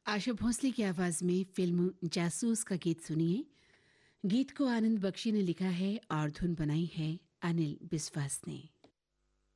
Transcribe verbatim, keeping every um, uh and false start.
आशा भोसले की आवाज में फिल्म जासूस का गीत सुनिए। गीत को आनंद बख्शी ने लिखा है और धुन बनाई है अनिल बिस्वास ने।